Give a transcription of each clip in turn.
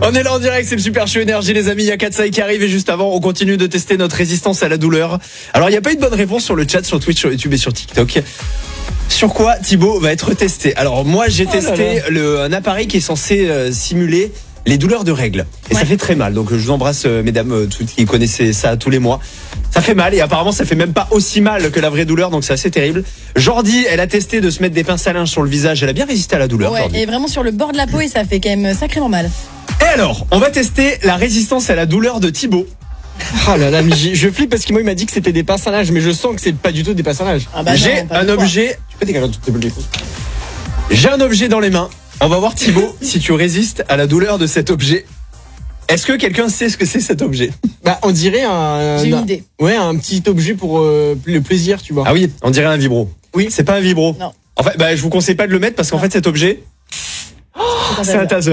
On est là en direct, c'est le Super Show Énergie les amis, il y a Katsai qui arrive et juste avant on continue de tester notre résistance à la douleur. Alors il n'y a pas eu de bonne réponse sur le chat, sur Twitch, sur YouTube et sur TikTok. Sur quoi Thibaut va être testé? Alors moi j'ai testé un appareil qui est censé simuler les douleurs de règles. Et ça fait très mal, donc je vous embrasse mesdames toutes qui connaissaient ça tous les mois. Ça fait mal et apparemment ça fait même pas aussi mal que la vraie douleur, donc c'est assez terrible. Jordi, elle a testé de se mettre des pinces à linge sur le visage, elle a bien résisté à la douleur. Ouais, Jordi. et vraiment sur le bord de la peau et ça fait quand même sacrément mal. Et alors, on va tester la résistance à la douleur de Thibaut. Oh là là, mais je flippe parce que moi il m'a dit que c'était des pinces à linge, mais je sens que c'est pas du tout des pinces à linge. Ah bah J'ai non, pas un de objet. Tu peux dégager toutes tes boules. J'ai un objet dans les mains. On va voir Thibaut si tu résistes à la douleur de cet objet. Est-ce que quelqu'un sait ce que c'est cet objet? Bah on dirait J'ai une idée. Ouais, un petit objet pour le plaisir, tu vois. Ah oui, on dirait un vibro. Oui. C'est pas un vibro. Non. En fait, je vous conseille pas de le mettre parce qu'en fait cet objet, c'est un taser.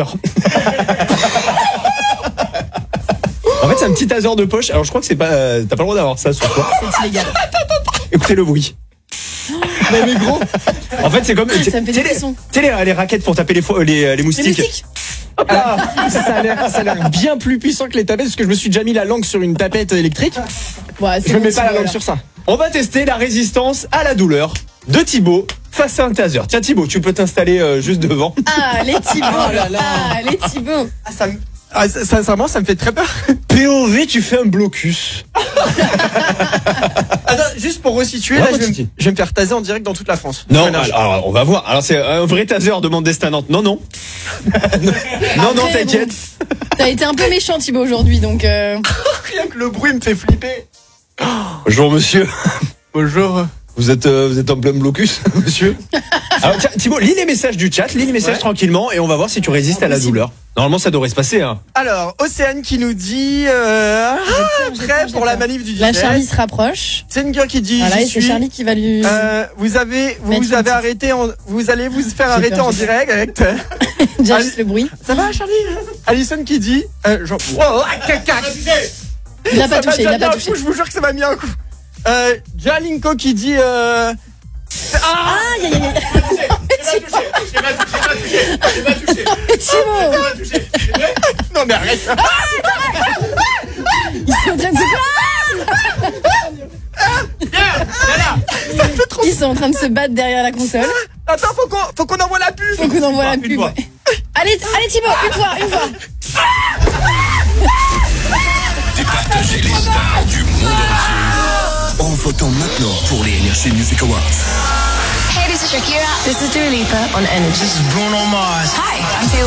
En fait, c'est un petit taser de poche. Alors je crois que c'est pas, t'as pas le droit d'avoir ça sur toi. C'est illégal. Écoutez le bruit. Mais gros, En fait, c'est comme Ça me fait des frissons. tu sais les raquettes pour taper les Les moustiques. moustiques. ça a l'air bien plus puissant que les tapettes parce que je me suis déjà mis la langue sur une tapette électrique. Ouais, c'est Je me bon, mets pas la Thibaut, langue là. sur ça. On va tester la résistance à la douleur de Thibaut face à un taser. Tiens Thibaut, tu peux t'installer juste devant. Ah, les Thibaut. Oh là là. Ah, les Thibaut. Sincèrement, ça me fait très peur. POV, tu fais un blocus. Attends, juste pour resituer, Ouais, là, pas je de vais, souci. je vais me faire taser en direct dans toute la France. Non, Voilà. alors on va voir. Alors c'est un vrai taser, demande Destin Nantes. Non, non. non, Après, t'inquiète. bon, t'as été un peu méchant Thibaut aujourd'hui donc Rien que le bruit me fait flipper. Bonjour monsieur. Bonjour. Vous êtes en plein blocus, monsieur. Alors tiens, Thibaut, lis les messages du chat, lis les messages tranquillement et on va voir si tu résistes à la douleur. Normalement, ça devrait se passer, hein. Alors, Océane qui nous dit prêt pour la manip du 17. la Charlie se rapproche. Senger qui dit Voilà, j'y et c'est suis. Charlie qui va lui Vous allez Mettre une petite- arrêté vous allez vous faire J'ai arrêter peur, en j'ai direct avec dire juste le bruit. Ça va Charlie? Alison qui dit genre Il l'a pas touché, il l'a pas un touché. coup, je vous jure que ça m'a mis un coup. Jalinko qui dit Aïe aïe aïe aïe. Thibaut, non mais arrête. ils sont en train de se Ils sont en train de se battre derrière la console. Attends, faut qu'on envoie la pub. Faut qu'on envoie la Une pub. fois. Allez Thibaut, une fois. Départagez les stars du monde entier en votant maintenant pour les Energy Music Awards. Hey, this is Shakira. This is Dua Lipa on Energy. This is Bruno Mars. Hi, I'm Taylor